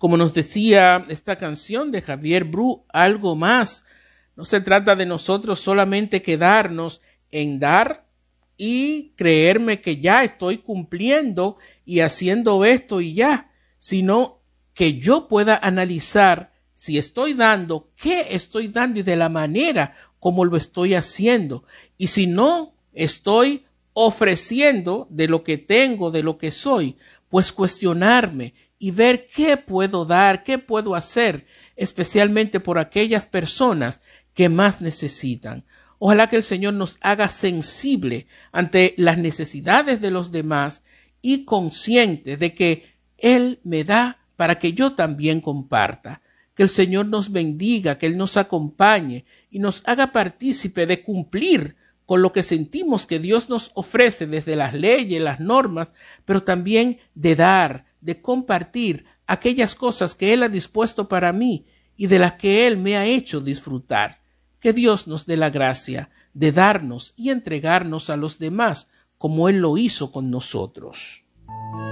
Como nos decía esta canción de Javier Bru, algo más. No se trata de nosotros solamente quedarnos en dar y creerme que ya estoy cumpliendo y haciendo esto y ya, sino que yo pueda analizar si estoy dando, qué estoy dando y de la manera como lo estoy haciendo. Y si no estoy ofreciendo de lo que tengo, de lo que soy, pues cuestionarme y ver qué puedo dar, qué puedo hacer, especialmente por aquellas personas que más necesitan. Ojalá que el Señor nos haga sensible ante las necesidades de los demás y conscientes de que Él me da para que yo también comparta. Que el Señor nos bendiga, que Él nos acompañe y nos haga partícipe de cumplir con lo que sentimos que Dios nos ofrece desde las leyes, las normas, pero también de dar, de compartir aquellas cosas que Él ha dispuesto para mí y de las que Él me ha hecho disfrutar. Que Dios nos dé la gracia de darnos y entregarnos a los demás como Él lo hizo con nosotros.